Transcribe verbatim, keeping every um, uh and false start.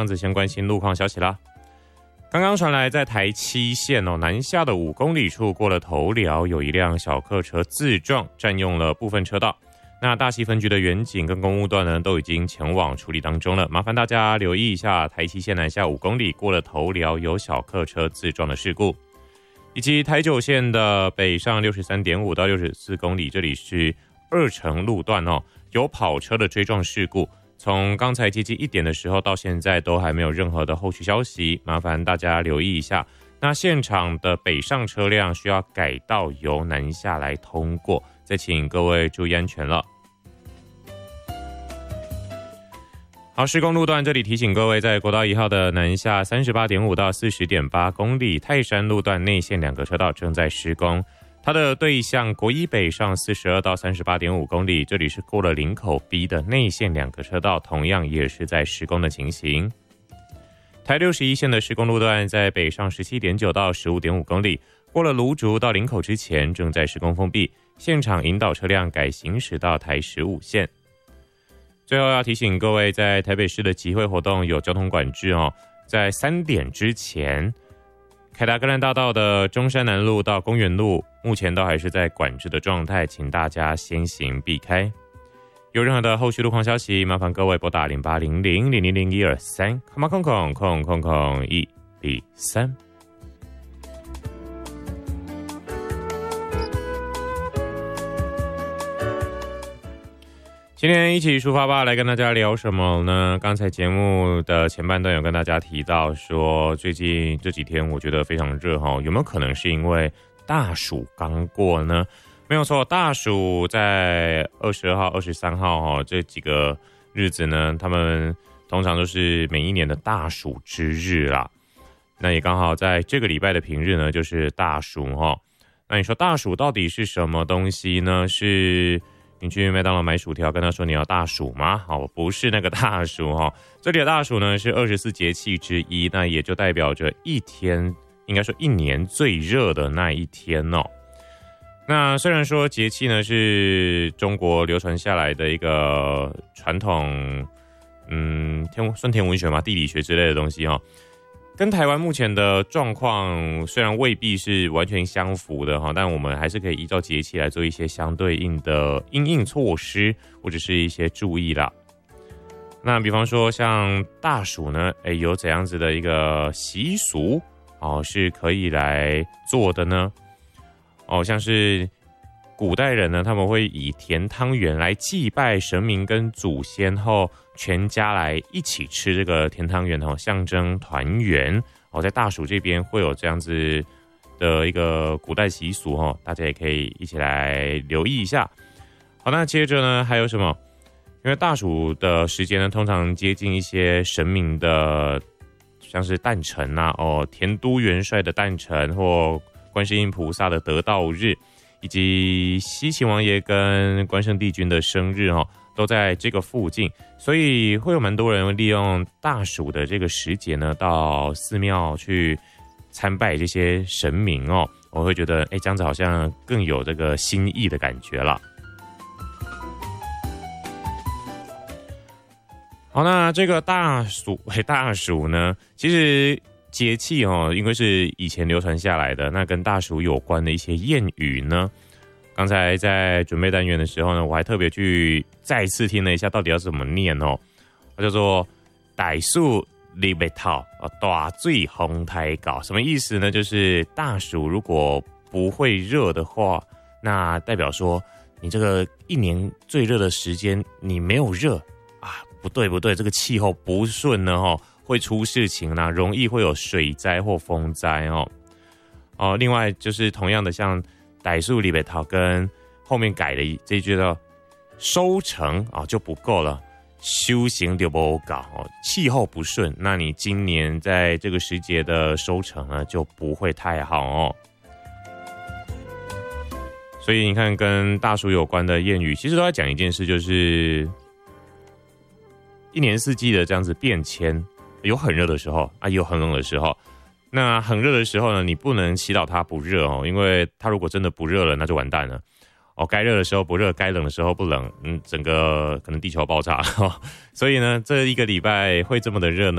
样子先关心路况消息啦。刚刚传来在台七线哦南下的五公里处过了头寮，有一辆小客车自撞，占用了部分车道。那大溪分局的员警跟公务段呢都已经前往处理当中了，麻烦大家留意一下台七线南下五公里过了头寮有小客车自撞的事故，以及台九线的北上 六十三点五 到六十四公里，这里是二城路段哦，有跑车的追撞事故。从刚才接近一点的时候到现在都还没有任何的后续消息，麻烦大家留意一下。那现场的北上车辆需要改道由南下来通过，再请各位注意安全了。好，施工路段这里提醒各位，在国道一号的南下 三十八点五 到 四十点八公里，泰山路段内线两个车道正在施工。它的对向国一北上四十二到 三十八点五公里，这里是过了林口 B 的内线两个车道，同样也是在施工的情形。台六十一线的施工路段在北上 十七点九 到 十五点五公里，过了芦竹到林口之前正在施工封闭，现场引导车辆改行驶到台十五线。最后要提醒各位，在台北市的集会活动有交通管制哦，在三点之前，凯达格兰大道的中山南路到公园路目前都还是在管制的状态，请大家先行避开。有任何的后续路况消息，麻烦各位拨打零八零零零零零一二三，空空空空空空一零三。今天一起出发吧，来跟大家聊什么呢？刚才节目的前半段有跟大家提到说，最近这几天我觉得非常热哈，有没有可能是因为大暑刚过呢？没有错，大暑在二十二号、二十三号哈这几个日子呢，他们通常都是每一年的大暑之日啦。那也刚好在这个礼拜的平日呢，就是大暑哈。那你说大暑到底是什么东西呢？是你去麦当劳买薯条，跟他说你要大暑吗？好，不是那个大暑哈。这里的大暑呢是二十四节气之一，那也就代表着一天，应该说一年最热的那一天哦。那虽然说节气呢是中国流传下来的一个传统，嗯，天算天文学嘛，地理学之类的东西哈。跟台湾目前的状况虽然未必是完全相符的哈，但我们还是可以依照节气来做一些相对应的因应措施或者是一些注意啦。那比方说像大暑呢，诶有怎样子的一个习俗哦是可以来做的呢？哦，像是古代人呢，他们会以甜汤圆来祭拜神明跟祖先后，全家来一起吃这个甜汤圆哦，象征团圆哦。在大暑这边会有这样子的一个古代习俗哦，大家也可以一起来留意一下。好，那接着呢还有什么？因为大暑的时间呢，通常接近一些神明的，像是诞辰啊，哦，田都元帅的诞辰或观世音菩萨的得道日，以及西秦王爷跟关圣帝君的生日哦，都在这个附近，所以会有蛮多人利用大暑的这个时节呢，到寺庙去参拜这些神明哦。我会觉得，哎，这样子好像更有这个新意的感觉了。好，那这个大暑，大暑呢，其实节气哦，因为是以前流传下来的，那跟大暑有关的一些谚语呢，刚才在准备单元的时候呢，我还特别去再次听了一下，到底要怎么念哦。它叫做“大暑立白头，大水洪台搞”，什么意思呢？就是大暑如果不会热的话，那代表说你这个一年最热的时间你没有热啊，不对不对，这个气候不顺呢哦。会出事情啦，容易会有水灾或风灾哦。哦，另外就是同样的，像傣树里北桃跟后面改的这一句叫收成啊、哦、就不够了，修行就不搞哦，气候不顺，那你今年在这个时节的收成呢就不会太好哦。所以你看，跟大暑有关的谚语，其实都在讲一件事，就是一年四季的这样子变迁。有很热的时候啊，也有很冷的时候。那很热的时候呢，你不能祈祷它不热哦，因为它如果真的不热了，那就完蛋了。哦，该热的时候不热，该冷的时候不冷，嗯，整个可能地球爆炸。哦、所以呢，这一个礼拜会这么的热呢？